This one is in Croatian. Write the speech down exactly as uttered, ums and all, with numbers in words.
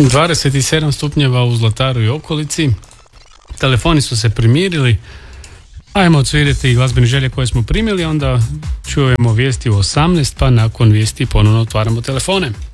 dvadeset sedam stupnjeva u Zlataru i okolici. Telefoni su se primirili. Ajmo odsvirati glazbene želje koje smo primili, onda čujemo vijesti u osamnaest, pa nakon vijesti ponovno otvaramo telefone.